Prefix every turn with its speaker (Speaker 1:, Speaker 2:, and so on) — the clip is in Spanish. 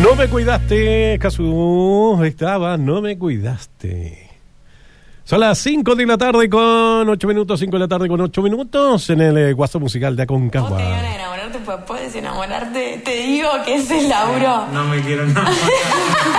Speaker 1: No me cuidaste, Casu. Estaba, no me cuidaste. Son las 5 de la tarde con 8 minutos, 5 de la tarde con 8 minutos en el WhatsApp musical de Aconcagua.
Speaker 2: ¿Vos te iban a enamorarte? Pues puedes enamorarte. Te digo que ese es Lauro.
Speaker 3: No me quiero enamorar.